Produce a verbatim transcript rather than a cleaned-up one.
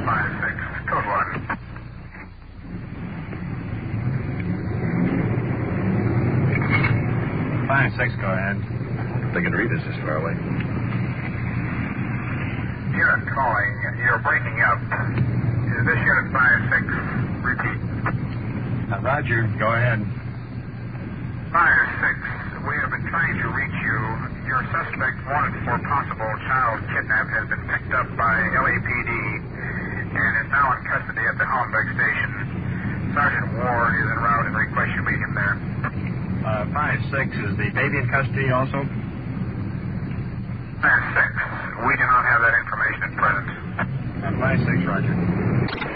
five six. Code one. five six, go ahead. They can read us this far away. Unit calling. You're breaking up. Is this unit five six? Repeat. Uh, Roger, go ahead. five six. We have been trying to reach you. Your suspect wanted for possible child kidnap has been picked up by L A P D and is now in custody at the Hollenbeck station. Sergeant Ward is en route and requests you meet him there. Uh, five six, is the baby in custody also? five six. We do not have that information at present. Uh, five six, Roger.